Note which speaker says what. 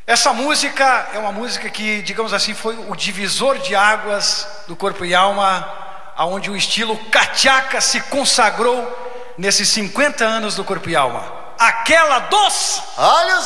Speaker 1: Essa música é uma música que, digamos assim, foi o divisor de águas do Corpo e Alma, aonde o estilo cachaca se consagrou nesses 50 anos do Corpo e Alma. Aquela dos...
Speaker 2: Olha